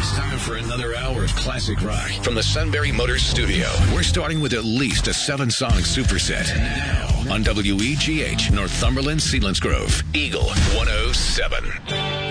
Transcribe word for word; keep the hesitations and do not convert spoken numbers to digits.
It's time for another hour of classic rock from the Sunbury Motors studio. We're starting with at least a seven-song superset. And now, on W E G H, Northumberland, Selinsgrove, Eagle one oh seven.